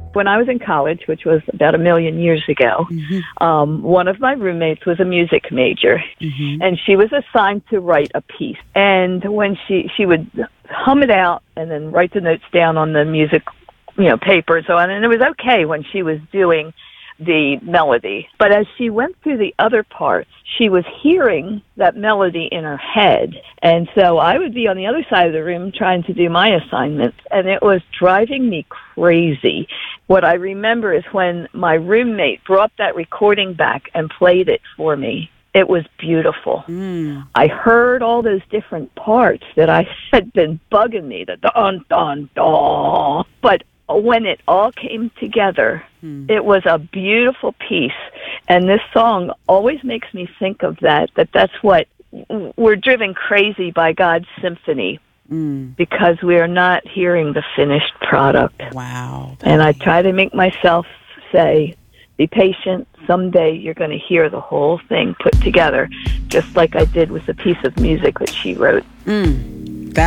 When I was in college, which was about 1,000,000 years ago, one of my roommates was a music major, and she was assigned to write a piece. And when she would hum it out and then write the notes down on the music, paper and so on, and it was okay when she was doing the melody. But as she went through the other parts, she was hearing that melody in her head. And so I would be on the other side of the room trying to do my assignments, and it was driving me crazy. What I remember is when my roommate brought that recording back and played it for me. It was beautiful. I heard all those different parts that I had been bugging me, the dun, dun, dun. But when it all came together, it was a beautiful piece. And this song always makes me think of that's what we're driven crazy by God's symphony, because we are not hearing the finished product. Wow. And I try to make myself say, be patient. Someday you're going to hear the whole thing put together, just like I did with the piece of music that she wrote.